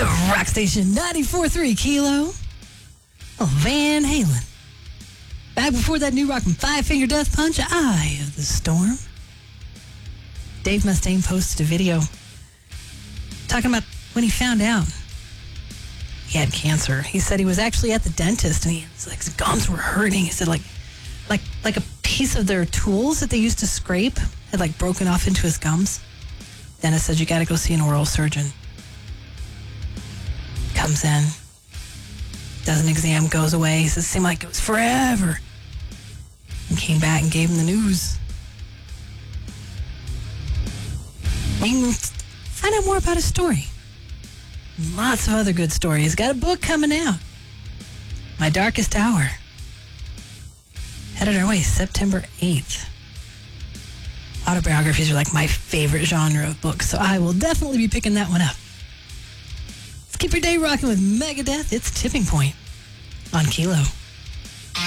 The Rock Station 94.3 Kilo. Oh, Van Halen. Back before that new rockin' Five Finger Death Punch, Eye of the Storm. Dave Mustaine posted a video talking about when he found out he had cancer. He said he was actually at the dentist and his gums were hurting. He said like a piece of their tools that they used to scrape had broken off into his gums. Dentist said, you got to go see an oral surgeon. Comes in, does an exam, goes away. He says, it seemed like it was forever. And came back and gave him the news. You can find out more about his story. Lots of other good stories. He's got a book coming out. My Darkest Hour. Headed our way September 8th. Autobiographies are my favorite genre of books, so I will definitely be picking that one up. Let's keep your day rocking with Megadeth. It's Tipping Point on Kilo.